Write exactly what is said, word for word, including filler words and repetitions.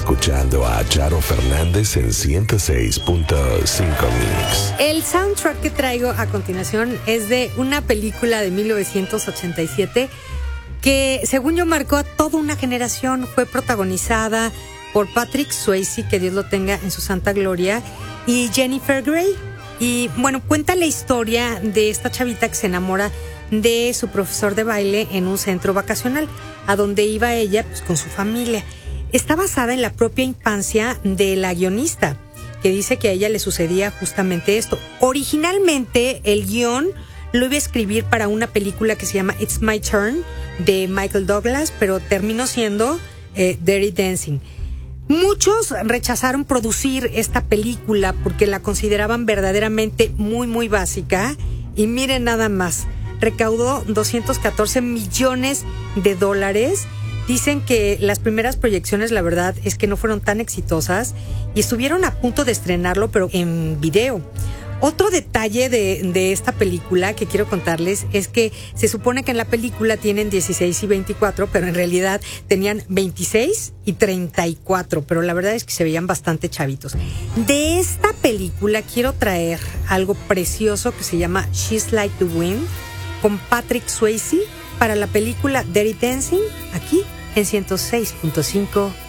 escuchando a Charo Fernández en ciento seis punto cinco Mix. El soundtrack que traigo a continuación es de una película de mil novecientos ochenta y siete que, según yo, marcó a toda una generación. Fue protagonizada por Patrick Swayze, que Dios lo tenga en su santa gloria, y Jennifer Grey. Y bueno, cuenta la historia de esta chavita que se enamora de su profesor de baile en un centro vacacional, a donde iba ella pues con su familia. Está basada en la propia infancia de la guionista, que dice que a ella le sucedía justamente esto. Originalmente el guión lo iba a escribir para una película que se llama It's My Turn, de Michael Douglas, pero terminó siendo eh, Dirty Dancing. Muchos rechazaron producir esta película porque la consideraban verdaderamente muy, muy básica. Y miren nada más, recaudó doscientos catorce millones de dólares. Dicen que las primeras proyecciones, la verdad, es que no fueron tan exitosas y estuvieron a punto de estrenarlo, pero en video. Otro detalle de, de esta película que quiero contarles es que se supone que en la película tienen dieciséis y veinticuatro, pero en realidad tenían veintiséis y treinta y cuatro, pero la verdad es que se veían bastante chavitos. De esta película quiero traer algo precioso que se llama She's Like the Wind, con Patrick Swayze, para la película Dirty Dancing, aquí en ciento seis punto cinco